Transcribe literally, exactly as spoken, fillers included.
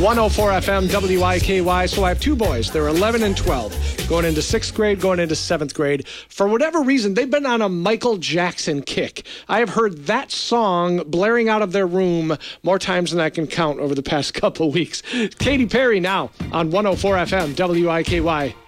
one oh four F M, W I K Y. So I have two boys. They're eleven and twelve, going into sixth grade, going into seventh grade. For whatever reason, they've been on a Michael Jackson kick. I have heard that song blaring out of their room more times than I can count over the past couple of weeks. Katy Perry now on one oh four F M, W I K Y.